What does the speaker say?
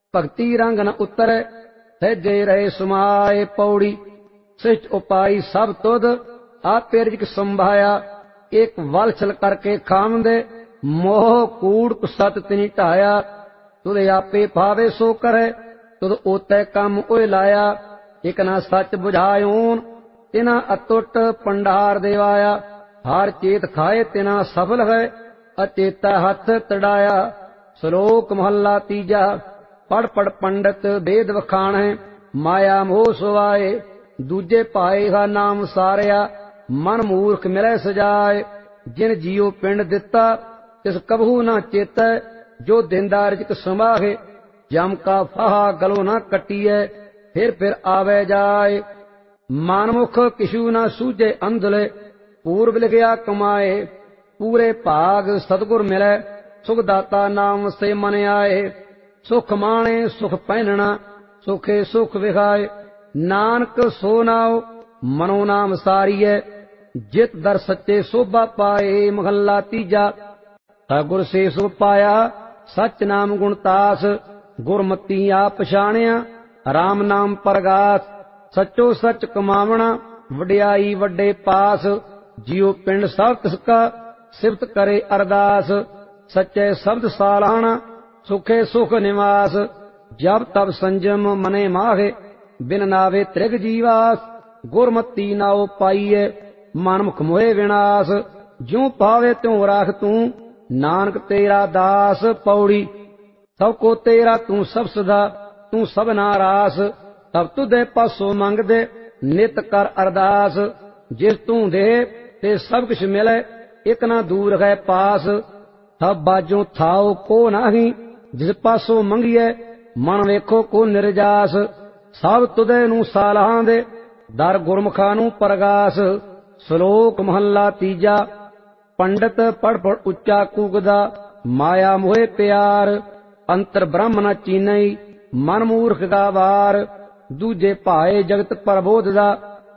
भगती रंग न उतरै सहजे रहे सुमाए। पौड़ी सृष्ट उपाई सब तुद आपे रिजक संभाया। एक वलछल करके खामदे मोह कूड़ सत तिनी ढाया। तुद आपे भावे सो करे तुद ओतै कम ओए लाया। एक ना सच बुझायोन तिना अतुट भंडार देवाया। हार चेत खाए तिना सफल है अचेता हथ तड़ाया। श्लोक महला तीजा। पढ़ पढ़ पंडित वेद वखाणे माया मोह सुवाए। दूजे पाए हा नाम सारिया मन मूर्ख मिलै सजाए। जिन जियो पिंड दिता तिस कबहू न चेतै। जो दिंदा रिजक समाहे जम का फाहा गलो न कटिए। फिर आवे जाए मानमुख किशु न सूझे अंधले। पूर्व लिखिया कमाए पूरे भाग सतगुर मिले। सुख दाता नाम से मन आए। सुख माणे सुख पहनना सुखे सुख विखाए। नानक सो नाव मनो नाम सारिय। जित दर सच्चे शोभा पाए। महला तीजा। सतगुर से सुख पाया सच नाम गुणतास। गुरमती आप पछाणिया राम नाम परगास। सचो सच कमावना वड्याई वड्डे पास। जियो पिंड सब तिसका सिफत करे अरदास। सच्चे शब्द सालाना सुखे सुख निवास। जब तब संजम मने माहे बिन नावे त्रिग जीवास। गुरमती नाओ पाइए मनमुख मोहे विनाश। ज्यों पावे त्यों राख तू नानक तेरा दास। पौड़ी सब को तेरा तू सब सदा तू सब नारास। तब तुदे पासों मंगदे नित कर अरदास। जिस तू दे ते सब कुछ मिले एक ना दूर है पास। सब बाजों थाओ को नाही जिस पासों मंगिए मन वेखो को निर्जास। सब तुदे नू सालाहां दे दर गुरमुखा नू परगास। श्लोक महला तीजा। पंडित पढ़ पढ़ उच्चा कूकदा माया मोहे प्यार। अंतर ब्रह्म न चीनई मन मूर्ख का वार। दूजे भाए जगत प्रबोध दा